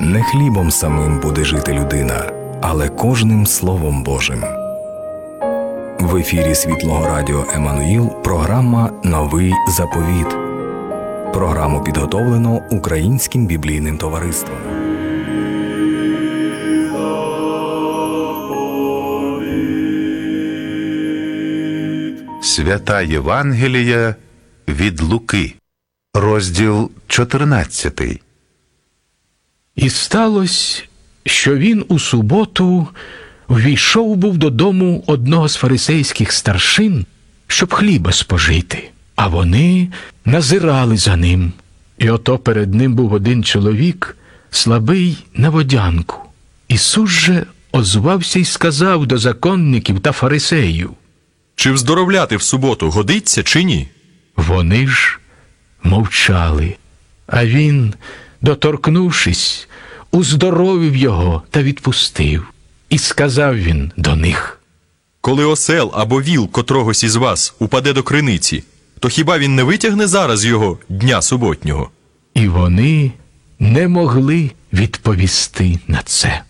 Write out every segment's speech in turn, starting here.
Не хлібом самим буде жити людина, але кожним Словом Божим. В ефірі Світлого Радіо Еммануїл програма «Новий заповіт». Програму підготовлено Українським біблійним товариством. Свята Євангелія від Луки, розділ 14. І сталося, що він у суботу ввійшов був додому одного з фарисейських старшин, щоб хліба спожити, а вони назирали за ним. І ото перед ним був один чоловік, слабий на водянку. Ісус же озвався й сказав до законників та фарисеїв: «Чи вздоровляти в суботу годиться, чи ні?» Вони ж мовчали. А він, доторкнувшись, уздоровив його та відпустив. І сказав він до них: «Коли осел або віл котрогось із вас упаде до криниці, то хіба він не витягне зараз його дня суботнього?» І вони не могли відповісти на це.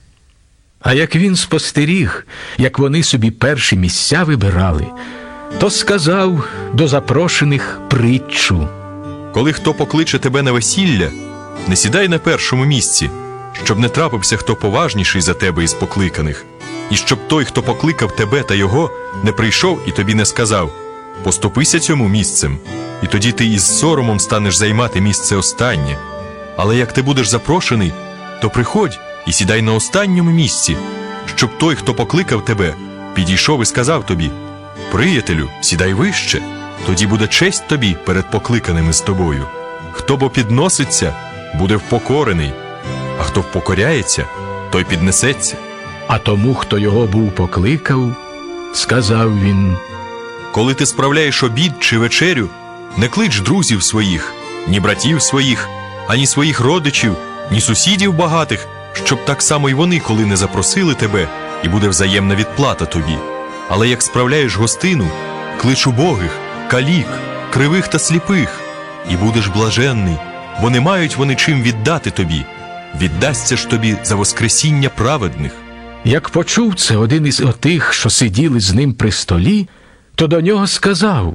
А як він спостеріг, як вони собі перші місця вибирали, то сказав до запрошених притчу: «Коли хто покличе тебе на весілля, не сідай на першому місці, щоб не трапився хто поважніший за тебе із покликаних, і щоб той, хто покликав тебе та його, не прийшов і тобі не сказав: поступися цьому місцем, і тоді ти із соромом станеш займати місце останнє. Але як ти будеш запрошений, то приходь і сідай на останньому місці, щоб той, хто покликав тебе, підійшов і сказав тобі: приятелю, сідай вище, тоді буде честь тобі перед покликаними з тобою. Хто бо підноситься, буде впокорений, а хто впокоряється, той піднесеться». А тому, хто його був покликав, сказав він: «Коли ти справляєш обід чи вечерю, не клич друзів своїх, ні братів своїх, ані своїх родичів, ні сусідів багатих, щоб так само й вони, коли не запросили тебе, і буде взаємна відплата тобі. Але як справляєш гостину, клич убогих, калік, кривих та сліпих, і будеш блаженний, бо не мають вони чим віддати тобі. Віддасться ж тобі за воскресіння праведних». Як почув це один із отих, що сиділи з ним при столі, то до нього сказав: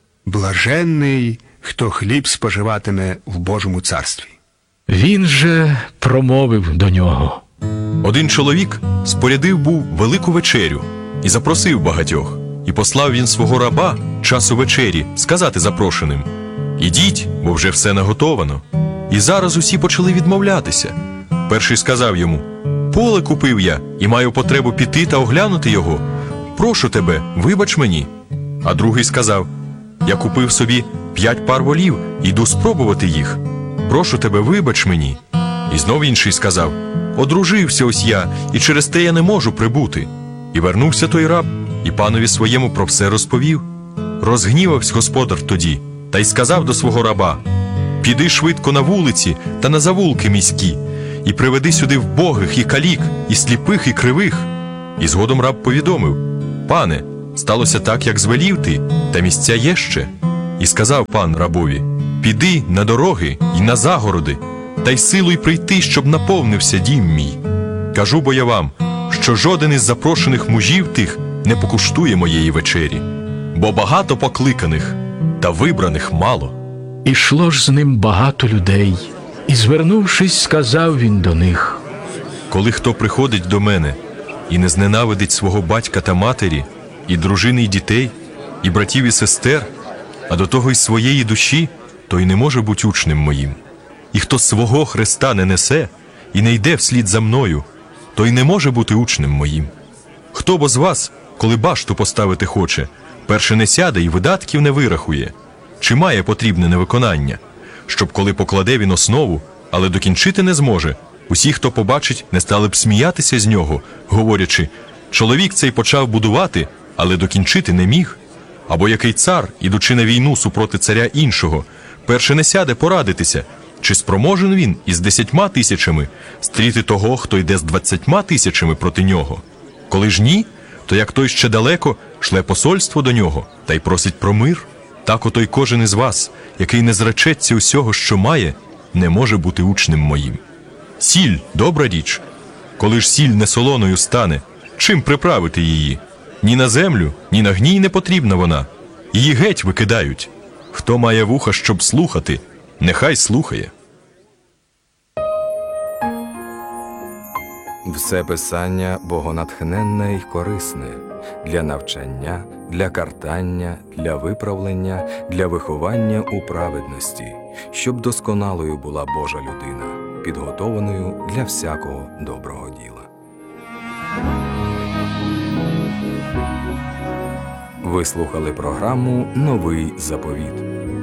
«Блаженний, хто хліб споживатиме в Божому царстві». Він же промовив до нього: Один чоловік спорядив був велику вечерю і запросив багатьох. І послав він свого раба часу вечері сказати запрошеним: «Ідіть, бо вже все наготовано». І зараз усі почали відмовлятися. Перший сказав йому: «Поле купив я і маю потребу піти та оглянути його. Прошу тебе, вибач мені». А другий сказав: «Я купив собі 5 пар волів і йду спробувати їх. Прошу тебе, вибач мені». І знов інший сказав: «Одружився ось я, і через те я не можу прибути». І вернувся той раб, і панові своєму про все розповів. Розгнівався господар тоді, та й сказав до свого раба: «Піди швидко на вулиці та на завулки міські, і приведи сюди вбогих, і калік, і сліпих, і кривих». І згодом раб повідомив: «Пане, сталося так, як звелів ти, та місця є ще». І сказав пан рабові: «Піди на дороги й на загороди, та й силуй прийти, щоб наповнився дім мій. Кажу бо я вам, що жоден із запрошених мужів тих не покуштує моєї вечері. Бо багато покликаних, та вибраних мало». Ішло ж з ним багато людей, і, звернувшись, сказав він до них: «Коли хто приходить до мене і не зненавидить свого батька та матері, і дружини, і дітей, і братів, і сестер, а до того й своєї душі, той не може бути учнем моїм. І хто свого Христа не несе і не йде вслід за мною, той не може бути учнем моїм. Хто бо з вас, коли башту поставити хоче, перше не сяде і видатків не вирахує, чи має потрібне на виконання, щоб коли покладе він основу, але докінчити не зможе, усі, хто побачить, не стали б сміятися з нього, говорячи: чоловік цей почав будувати, але докінчити не міг. Або який цар, ідучи на війну супроти царя іншого, перше не сяде порадитися, чи спроможен він із 10 тисячами стріти того, хто йде з 20 тисячами проти нього. Коли ж ні, то як той ще далеко, шле посольство до нього та й просить про мир. Так ото й кожен із вас, який не зречеться усього, що має, не може бути учнем моїм. Сіль добра річ. Коли ж сіль не солоною стане, чим приправити її? Ні на землю, ні на гній не потрібна вона. Її геть викидають. Хто має вуха, щоб слухати, нехай слухає. Все писання богонатхненне й корисне для навчання, для картання, для виправлення, для виховання у праведності, щоб досконалою була Божа людина, підготованою для всякого доброго діла. Ви слухали програму «Новий заповіт».